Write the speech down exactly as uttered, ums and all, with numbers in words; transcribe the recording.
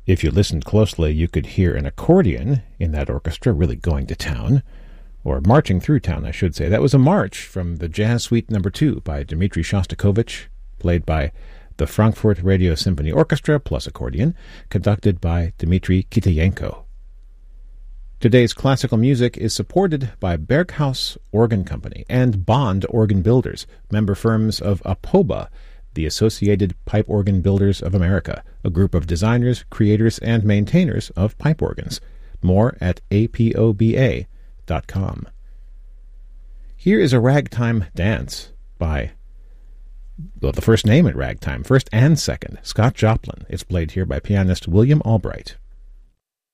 If you listened closely, you could hear an accordion in that orchestra really going to town, or marching through town, I should say. That was a march from the Jazz Suite Number Two by Dmitri Shostakovich, played by the Frankfurt Radio Symphony Orchestra plus accordion, conducted by Dmitri Kitayenko. Today's classical music is supported by Berghaus Organ Company and Bond Organ Builders, member firms of APOBA, the Associated Pipe Organ Builders of America, a group of designers, creators, and maintainers of pipe organs. More at A P O B A dot com. Here is a ragtime dance by, well, the first name at ragtime, first and second, Scott Joplin. It's played here by pianist William Albright.